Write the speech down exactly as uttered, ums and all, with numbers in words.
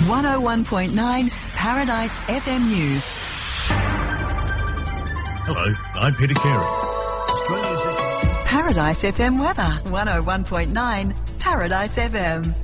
one oh one point nine Paradise F M News. Hello, I'm Peter Carey. Paradise F M weather. one oh one point nine Paradise F M.